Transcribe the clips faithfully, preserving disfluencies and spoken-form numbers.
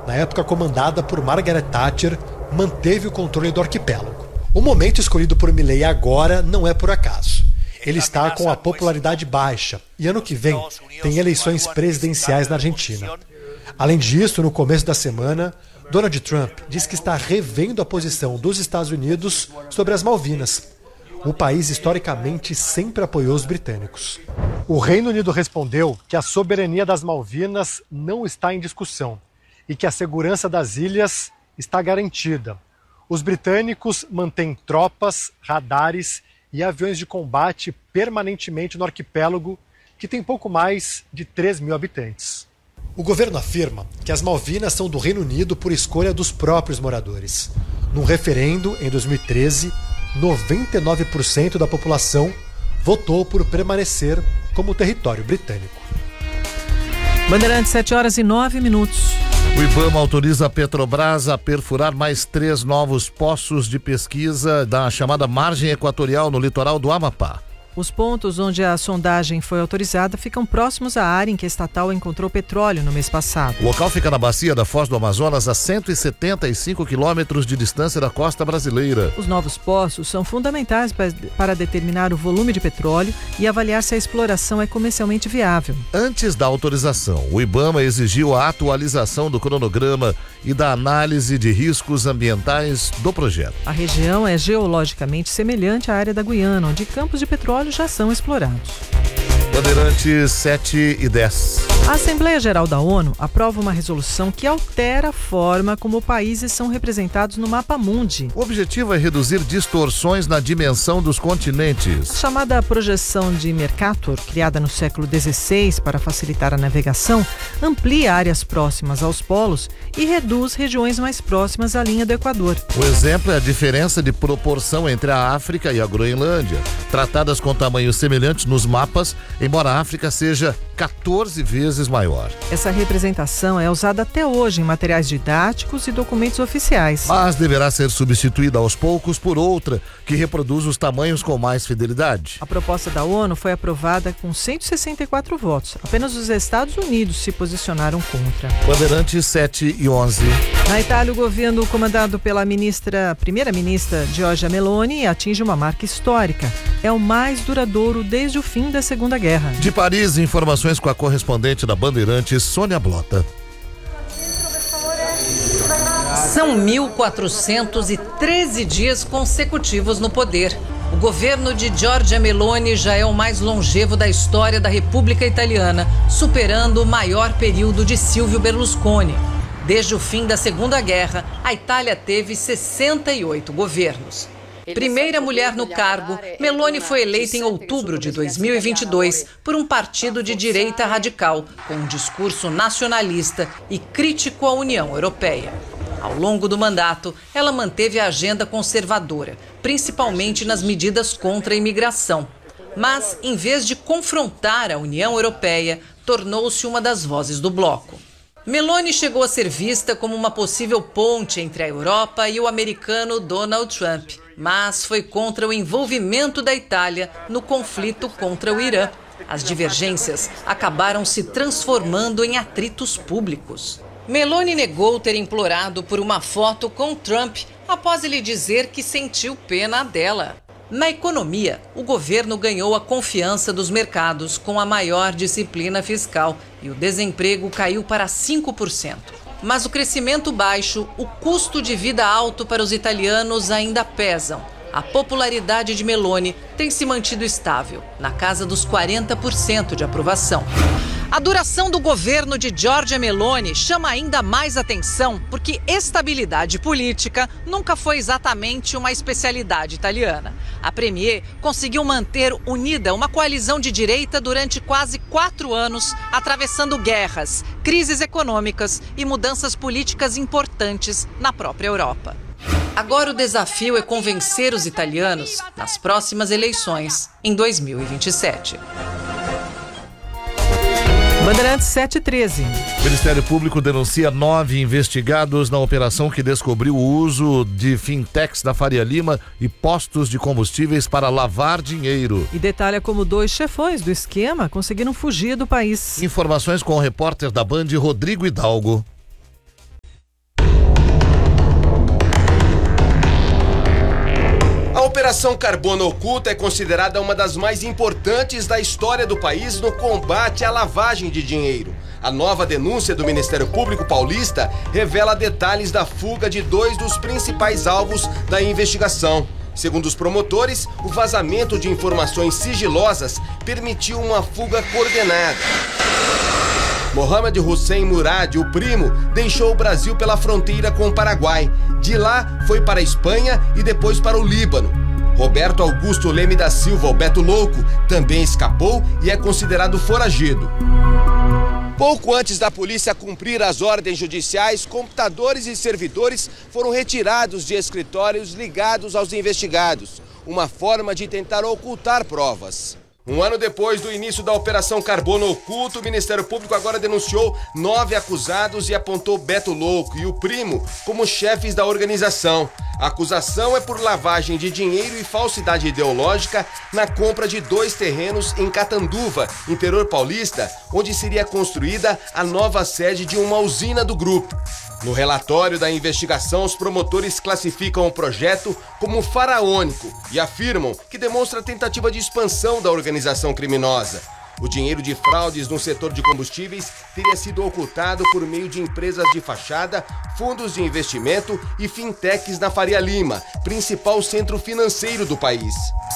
na época comandada por Margaret Thatcher, manteve o controle do arquipélago. O momento escolhido por Milei agora não é por acaso. Ele está com a popularidade baixa e ano que vem tem eleições presidenciais na Argentina. Além disso, no começo da semana, Donald Trump diz que está revendo a posição dos Estados Unidos sobre as Malvinas. O país historicamente sempre apoiou os britânicos. O Reino Unido respondeu que a soberania das Malvinas não está em discussão e que a segurança das ilhas está garantida. Os britânicos mantêm tropas, radares e aviões de combate permanentemente no arquipélago, que tem pouco mais de três mil habitantes. O governo afirma que as Malvinas são do Reino Unido por escolha dos próprios moradores. Num referendo, em dois mil e treze, noventa e nove por cento da população votou por permanecer como território britânico. Bandeirantes, sete horas e nove minutos. O IBAMA autoriza a Petrobras a perfurar mais três novos poços de pesquisa da chamada margem equatorial no litoral do Amapá. Os pontos onde a sondagem foi autorizada ficam próximos à área em que a estatal encontrou petróleo no mês passado. O local fica na bacia da Foz do Amazonas, a cento e setenta e cinco quilômetros de distância da costa brasileira. Os novos poços são fundamentais para determinar o volume de petróleo e avaliar se a exploração é comercialmente viável. Antes da autorização, o IBAMA exigiu a atualização do cronograma e da análise de riscos ambientais do projeto. A região é geologicamente semelhante à área da Guiana, onde campos de petróleo já são explorados. Bandeirantes sete e dez. A Assembleia Geral da ONU aprova uma resolução que altera a forma como países são representados no mapa mundi. O objetivo é reduzir distorções na dimensão dos continentes. A chamada projeção de Mercator, criada no século dezesseis para facilitar a navegação, amplia áreas próximas aos polos e reduz regiões mais próximas à linha do Equador. O exemplo é a diferença de proporção entre a África e a Groenlândia, tratadas com tamanhos semelhantes nos mapas, embora a África seja quatorze vezes maior. Essa representação é usada até hoje em materiais didáticos e documentos oficiais. Mas deverá ser substituída aos poucos por outra, que reproduz os tamanhos com mais fidelidade. A proposta da ONU foi aprovada com cento e sessenta e quatro votos. Apenas os Estados Unidos se posicionaram contra. Bandeirantes sete e onze. Na Itália, o governo comandado pela ministra, primeira-ministra Giorgia Meloni atinge uma marca histórica. É o mais duradouro desde o fim da Segunda Guerra. De Paris, informações com a correspondente da Bandeirantes, Sônia Blota. São mil quatrocentos e treze dias consecutivos no poder. O governo de Giorgia Meloni já é o mais longevo da história da República Italiana, superando o maior período de Silvio Berlusconi. Desde o fim da Segunda Guerra, a Itália teve sessenta e oito governos. Primeira mulher no cargo, Meloni foi eleita em outubro de dois mil e vinte e dois por um partido de direita radical, com um discurso nacionalista e crítico à União Europeia. Ao longo do mandato, ela manteve a agenda conservadora, principalmente nas medidas contra a imigração. Mas, em vez de confrontar a União Europeia, tornou-se uma das vozes do bloco. Meloni chegou a ser vista como uma possível ponte entre a Europa e o americano Donald Trump, mas foi contra o envolvimento da Itália no conflito contra o Irã. As divergências acabaram se transformando em atritos públicos. Meloni negou ter implorado por uma foto com Trump após ele dizer que sentiu pena dela. Na economia, o governo ganhou a confiança dos mercados com a maior disciplina fiscal e o desemprego caiu para cinco por cento. Mas o crescimento baixo, o custo de vida alto para os italianos ainda pesam. A popularidade de Meloni tem se mantido estável, na casa dos quarenta por cento de aprovação. A duração do governo de Giorgia Meloni chama ainda mais atenção porque estabilidade política nunca foi exatamente uma especialidade italiana. A premier conseguiu manter unida uma coalizão de direita durante quase quatro anos, atravessando guerras, crises econômicas e mudanças políticas importantes na própria Europa. Agora o desafio é convencer os italianos nas próximas eleições em dois mil e vinte e sete. Bandeirantes sete e treze. O Ministério Público denuncia nove investigados na operação que descobriu o uso de fintechs da Faria Lima e postos de combustíveis para lavar dinheiro. E detalha como dois chefões do esquema conseguiram fugir do país. Informações com o repórter da Band, Rodrigo Hidalgo. Operação Carbono Oculto é considerada uma das mais importantes da história do país no combate à lavagem de dinheiro. A nova denúncia do Ministério Público Paulista revela detalhes da fuga de dois dos principais alvos da investigação. Segundo os promotores, o vazamento de informações sigilosas permitiu uma fuga coordenada. Mohamed Hussein Murad, o primo, deixou o Brasil pela fronteira com o Paraguai. De lá, foi para a Espanha e depois para o Líbano. Roberto Augusto Leme da Silva, o Beto Louco, também escapou e é considerado foragido. Pouco antes da polícia cumprir as ordens judiciais, computadores e servidores foram retirados de escritórios ligados aos investigados. Uma forma de tentar ocultar provas. Um ano depois do início da Operação Carbono Oculto, o Ministério Público agora denunciou nove acusados e apontou Beto Louco e o primo como chefes da organização. A acusação é por lavagem de dinheiro e falsidade ideológica na compra de dois terrenos em Catanduva, interior paulista, onde seria construída a nova sede de uma usina do grupo. No relatório da investigação, os promotores classificam o projeto como faraônico e afirmam que demonstra tentativa de expansão da organização criminosa. O dinheiro de fraudes no setor de combustíveis teria sido ocultado por meio de empresas de fachada, fundos de investimento e fintechs na Faria Lima, principal centro financeiro do país.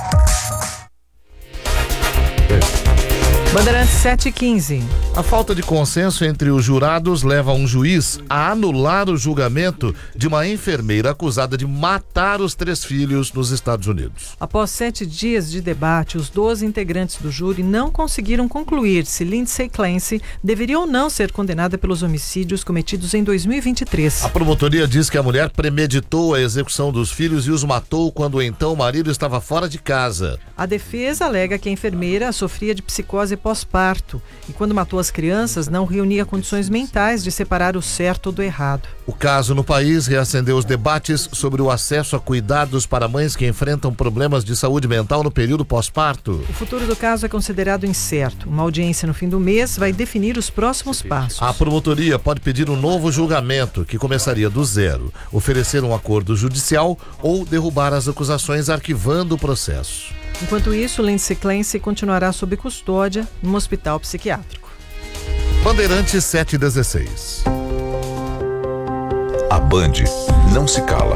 Bandeirantes sete e quinze. A falta de consenso entre os jurados leva um juiz a anular o julgamento de uma enfermeira acusada de matar os três filhos nos Estados Unidos. Após sete dias de debate, os doze integrantes do júri não conseguiram concluir se Lindsay Clancy deveria ou não ser condenada pelos homicídios cometidos em dois mil e vinte e três. A promotoria diz que a mulher premeditou a execução dos filhos e os matou quando então o marido estava fora de casa. A defesa alega que a enfermeira sofria de psicose pós-parto e quando matou as crianças não reunia condições mentais de separar o certo do errado. O caso no país reacendeu os debates sobre o acesso a cuidados para mães que enfrentam problemas de saúde mental no período pós-parto. O futuro do caso é considerado incerto. Uma audiência no fim do mês vai definir os próximos passos. A promotoria pode pedir um novo julgamento, que começaria do zero, oferecer um acordo judicial ou derrubar as acusações arquivando o processo. Enquanto isso, Lindsay Clancy continuará sob custódia num hospital psiquiátrico. Bandeirantes sete e dezesseis. A Band não se cala.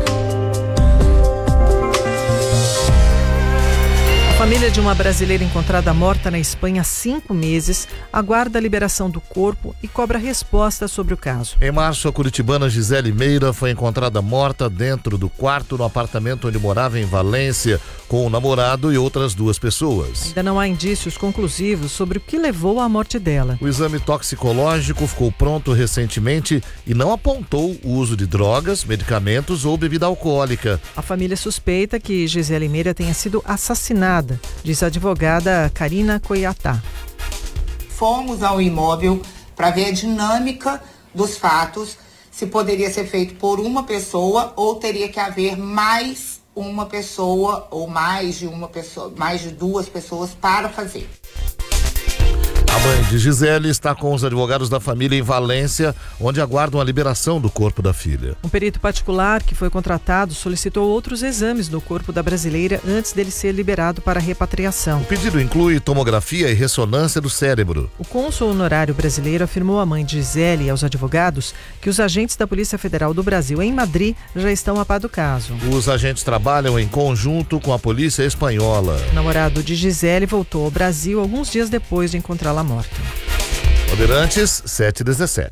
A família de uma brasileira encontrada morta na Espanha há cinco meses aguarda a liberação do corpo e cobra respostas sobre o caso. Em março, a curitibana Gisele Meira foi encontrada morta dentro do quarto no apartamento onde morava em Valência, com o namorado e outras duas pessoas. Ainda não há indícios conclusivos sobre o que levou à morte dela. O exame toxicológico ficou pronto recentemente e não apontou o uso de drogas, medicamentos ou bebida alcoólica. A família suspeita que Gisele Meira tenha sido assassinada, diz a advogada Karina Coiatá. Fomos ao imóvel para ver a dinâmica dos fatos, se poderia ser feito por uma pessoa ou teria que haver mais uma pessoa ou mais de uma pessoa, mais de duas pessoas para fazer. A mãe de Gisele está com os advogados da família em Valência, onde aguardam a liberação do corpo da filha. Um perito particular que foi contratado solicitou outros exames no corpo da brasileira antes dele ser liberado para repatriação. O pedido inclui tomografia e ressonância do cérebro. O cônsul honorário brasileiro afirmou à mãe de Gisele e aos advogados que os agentes da Polícia Federal do Brasil em Madrid já estão a par do caso. Os agentes trabalham em conjunto com a polícia espanhola. O namorado de Gisele voltou ao Brasil alguns dias depois de encontrá-la morta. Bandeirantes sete e dezessete.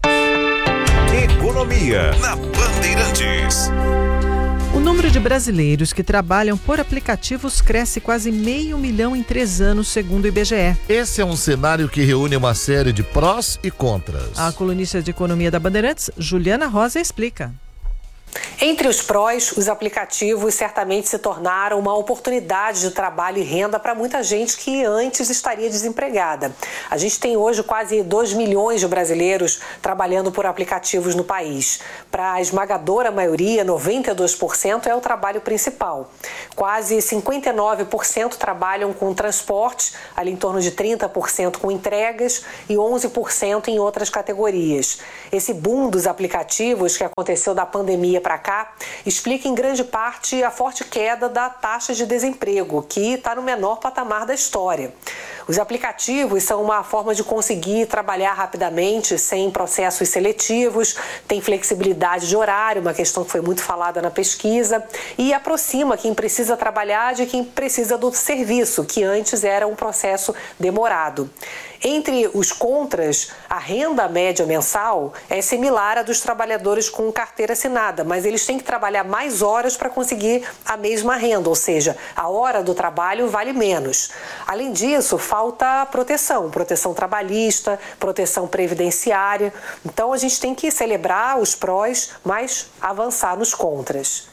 Economia na Bandeirantes. O número de brasileiros que trabalham por aplicativos cresce quase meio milhão em três anos, segundo o I B G E. Esse é um cenário que reúne uma série de prós e contras. A colunista de economia da Bandeirantes, Juliana Rosa, explica. Entre os prós, os aplicativos certamente se tornaram uma oportunidade de trabalho e renda para muita gente que antes estaria desempregada. A gente tem hoje quase dois milhões de brasileiros trabalhando por aplicativos no país. Para a esmagadora maioria, noventa e dois por cento é o trabalho principal. Quase cinquenta e nove por cento trabalham com transporte, ali em torno de trinta por cento com entregas e onze por cento em outras categorias. Esse boom dos aplicativos que aconteceu da pandemia para cá cá, explica em grande parte a forte queda da taxa de desemprego, que está no menor patamar da história. Os aplicativos são uma forma de conseguir trabalhar rapidamente, sem processos seletivos, tem flexibilidade de horário, uma questão que foi muito falada na pesquisa, e aproxima quem precisa trabalhar de quem precisa do serviço, que antes era um processo demorado. Entre os contras, a renda média mensal é similar à dos trabalhadores com carteira assinada, mas eles têm que trabalhar mais horas para conseguir a mesma renda, ou seja, a hora do trabalho vale menos. Além disso, falta proteção, proteção trabalhista, proteção previdenciária. Então a gente tem que celebrar os prós, mas avançar nos contras.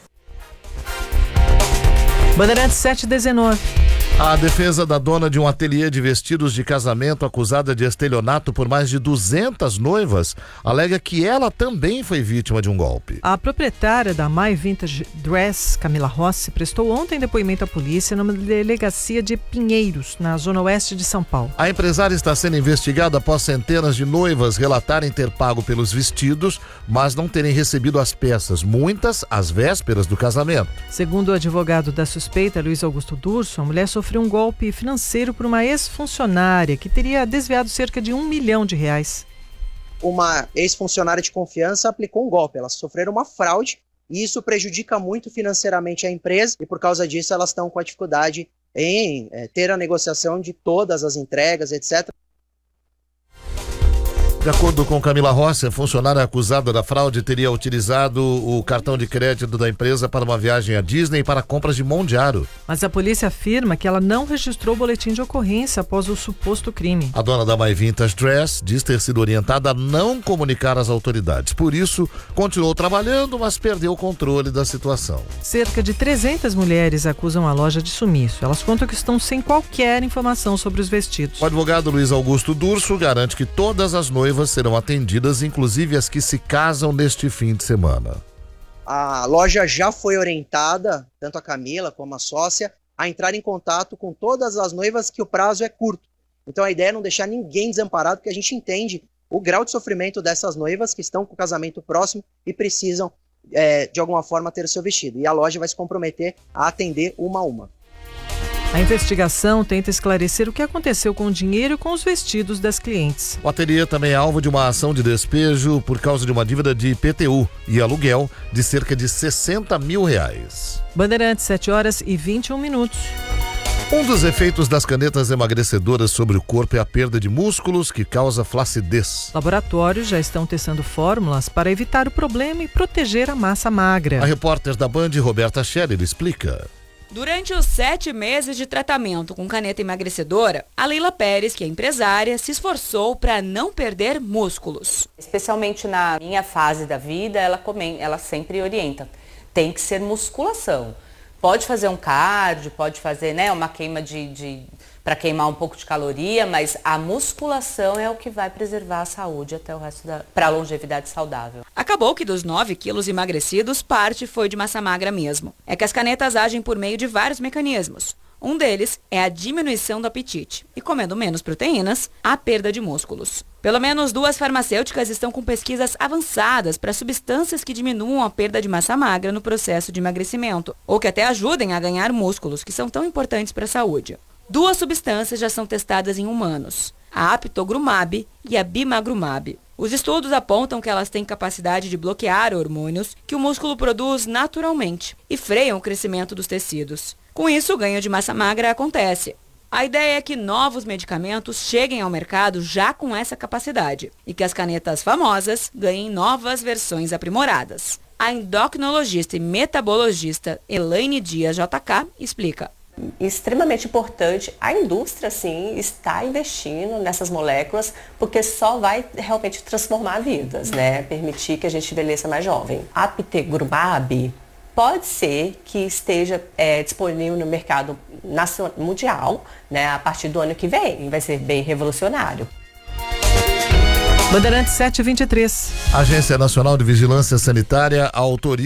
Bandeirantes sete e dezenove. A defesa da dona de um ateliê de vestidos de casamento acusada de estelionato por mais de duzentas noivas alega que ela também foi vítima de um golpe. A proprietária da My Vintage Dress, Camila Rossi, prestou ontem depoimento à polícia numa delegacia de Pinheiros, na zona oeste de São Paulo. A empresária está sendo investigada após centenas de noivas relatarem ter pago pelos vestidos, mas não terem recebido as peças, muitas às vésperas do casamento. Segundo o advogado da suspeita, Luiz Augusto Durso, a mulher sofreu um golpe financeiro por uma ex-funcionária que teria desviado cerca de um milhão de reais. Uma ex-funcionária de confiança aplicou um golpe, elas sofreram uma fraude e isso prejudica muito financeiramente a empresa e por causa disso elas estão com a dificuldade em é, ter a negociação de todas as entregas, etcétera. De acordo com Camila Rossi, a funcionária acusada da fraude teria utilizado o cartão de crédito da empresa para uma viagem à Disney e para compras de Mondiaro. Mas a polícia afirma que ela não registrou o boletim de ocorrência após o suposto crime. A dona da My Vintage Dress diz ter sido orientada a não comunicar às autoridades. Por isso, continuou trabalhando, mas perdeu o controle da situação. Cerca de trezentas mulheres acusam a loja de sumiço. Elas contam que estão sem qualquer informação sobre os vestidos. O advogado Luiz Augusto Durso garante que todas as noivas serão atendidas, inclusive as que se casam neste fim de semana. A loja já foi orientada, tanto a Camila como a sócia, a entrar em contato com todas as noivas que o prazo é curto. Então a ideia é não deixar ninguém desamparado, porque a gente entende o grau de sofrimento dessas noivas que estão com o casamento próximo e precisam, é, de alguma forma, ter o seu vestido. E a loja vai se comprometer a atender uma a uma. A investigação tenta esclarecer o que aconteceu com o dinheiro e com os vestidos das clientes. O ateliê também é alvo de uma ação de despejo por causa de uma dívida de I P T U e aluguel de cerca de sessenta mil reais. Bandeirantes, sete horas e vinte e um minutos. Um dos efeitos das canetas emagrecedoras sobre o corpo é a perda de músculos que causa flacidez. Laboratórios já estão testando fórmulas para evitar o problema e proteger a massa magra. A repórter da Band, Roberta Scherer, explica. Durante os sete meses de tratamento com caneta emagrecedora, a Leila Pérez, que é empresária, se esforçou para não perder músculos. Especialmente na minha fase da vida, ela, come, ela sempre orienta. Tem que ser musculação. Pode fazer um cardio, pode fazer, né, uma queima de, de para queimar um pouco de caloria, mas a musculação é o que vai preservar a saúde até o resto da, para a longevidade saudável. Acabou que dos nove quilos emagrecidos, parte foi de massa magra mesmo. É que as canetas agem por meio de vários mecanismos. Um deles é a diminuição do apetite e, comendo menos proteínas, a perda de músculos. Pelo menos duas farmacêuticas estão com pesquisas avançadas para substâncias que diminuam a perda de massa magra no processo de emagrecimento, ou que até ajudem a ganhar músculos, que são tão importantes para a saúde. Duas substâncias já são testadas em humanos, a apitegromab e a bimagrumab. Os estudos apontam que elas têm capacidade de bloquear hormônios que o músculo produz naturalmente e freiam o crescimento dos tecidos. Com isso, o ganho de massa magra acontece. A ideia é que novos medicamentos cheguem ao mercado já com essa capacidade e que as canetas famosas ganhem novas versões aprimoradas. A endocrinologista e metabologista Elaine Dias J K explica. Extremamente importante, a indústria sim está investindo nessas moléculas porque só vai realmente transformar vidas, né? Permitir que a gente envelheça mais jovem. A apitegromab pode ser que esteja é, disponível no mercado nacional, mundial, né, a partir do ano que vem, vai ser bem revolucionário. Bandeirantes sete e vinte e três. A Agência Nacional de Vigilância Sanitária autoriza